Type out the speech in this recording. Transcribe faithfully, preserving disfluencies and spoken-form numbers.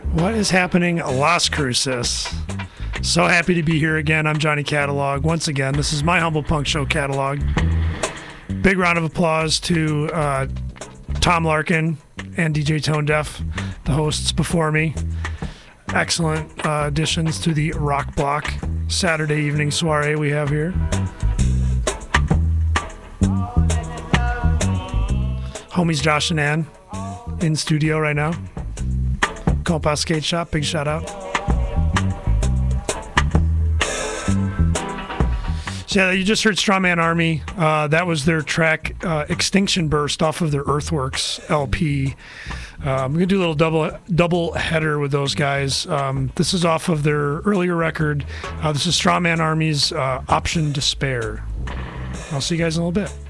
What is happening, Las Cruces? So happy to be here again. I'm Johnny Catalog. Once again, this is my Humble Punk Show catalog. Big round of applause to uh, Tom Larkin and D J Tone Deaf, the hosts before me. Excellent uh, additions to the Rock Block Saturday evening soiree we have here. Homies Josh and Ann in studio right now. Compa Skate Shop, big shout out. So yeah, you just heard Strawman Army. Uh, that was their track uh, Extinction Burst off of their Earthworks L P. Uh, I'm going to do a little double double header with those guys. Um, this is off of their earlier record. Uh, this is Strawman Army's uh, Option Despair. I'll see you guys in a little bit.